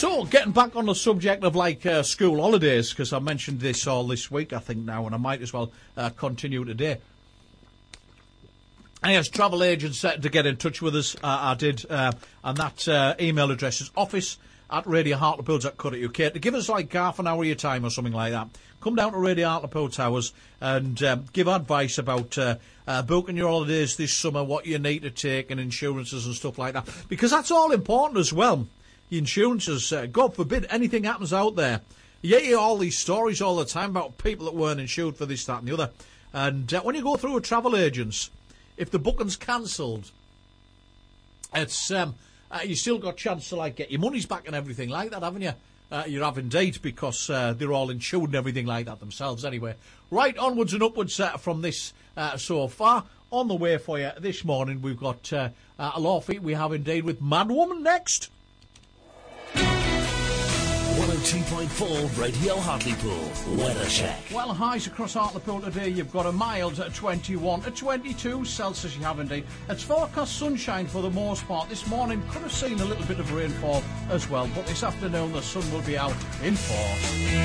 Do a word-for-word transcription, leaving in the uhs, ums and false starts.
So, getting back on the subject of, like, uh, school holidays, because I mentioned this all this week, I think, now, and I might as well uh, continue today. And yes, travel agents said to get in touch with us. Uh, I did, uh, and that uh, email address is office at radio hartlepool dot co dot uk. To give us, like, half an hour of your time or something like that, come down to Radio Hartlepool Towers and um, give advice about uh, uh, booking your holidays this summer, what you need to take, and insurances and stuff like that. Because that's all important as well. The insurances, uh, God forbid anything happens out there. You hear all these stories all the time about people that weren't insured for this, that and the other. And uh, when you go through a travel agent's, if the booking's cancelled, it's um, uh, you still got a chance to, like, get your monies back and everything like that, haven't you? Uh, you have indeed, because uh, they're all insured and everything like that themselves anyway. Right, onwards and upwards uh, from this uh, so far. On the way for you this morning, we've got uh, uh, a law feat we have indeed with Mad Woman next. one oh two point four Radio Hartlepool Weather Check. Well, highs across Hartlepool today. You've got a mild at twenty-one, at twenty-two Celsius you have indeed. It's forecast sunshine for the most part. This morning could have seen a little bit of rainfall as well, but this afternoon the sun will be out in force.